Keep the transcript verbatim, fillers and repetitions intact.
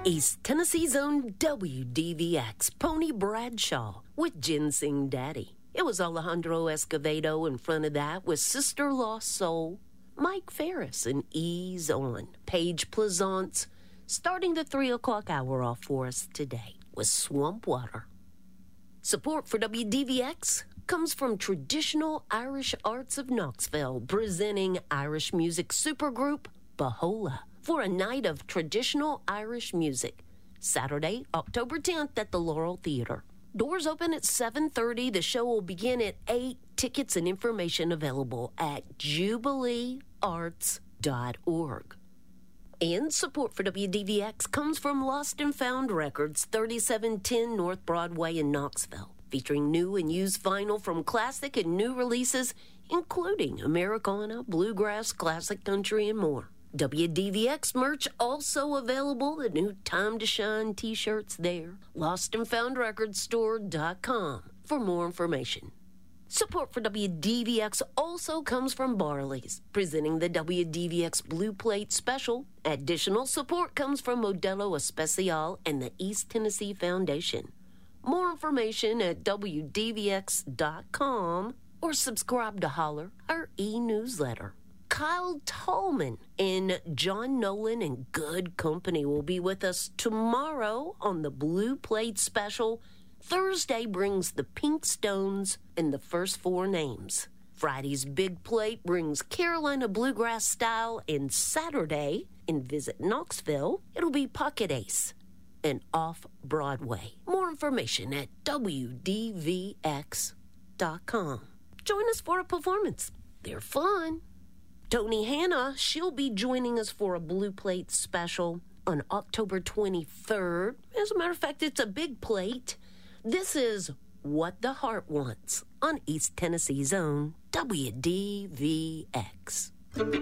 East Tennessee's own W D V X, Pony Bradshaw, with Ginseng Daddy. It was Alejandro Escovedo in front of that with Sister Lost Soul, Mike Ferris and Ease On, Paige Plaisance, starting the three o'clock hour off for us today with Swamp Water. Support for W D V X comes from Traditional Irish Arts of Knoxville, presenting Irish music supergroup Bahola for a night of traditional Irish music, Saturday, October tenth at the Laurel Theater. Doors open at seven thirty. The show will begin at eight. Tickets and information available at jubilee arts dot org. And support for W D V X comes from Lost and Found Records, thirty-seven ten North Broadway in Knoxville, featuring new and used vinyl from classic and new releases, including Americana, bluegrass, classic country, and more. W D V X merch also available, the new Time to Shine t-shirts there. lost and found record store dot com for more information. Support for W D V X also comes from Barley's, presenting the W D V X Blue Plate Special. Additional support comes from Modelo Especial and the East Tennessee Foundation. More information at W D V X dot com or subscribe to Holler, our e-newsletter. Kyle Tallman and John Nolan and Good Company will be with us tomorrow on the Blue Plate Special. Thursday brings the Pink Stones and the First Four Names. Friday's Big Plate brings Carolina Bluegrass Style, and Saturday, in Visit Knoxville, it'll be Pocket Ace and Off Broadway. More information at W D V X dot com. Join us for a performance. They're fun. Tony Hannah, she'll be joining us for a Blue Plate Special on October twenty-third. As a matter of fact, it's a big plate. This is What the Heart Wants on East Tennessee's own W D V X.